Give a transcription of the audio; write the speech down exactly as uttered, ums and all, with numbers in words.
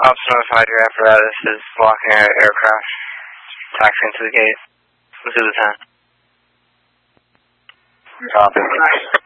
Ops notified your apparatus is blocking our aircraft. Taxiing to the gate. Let's do the ten. Copy.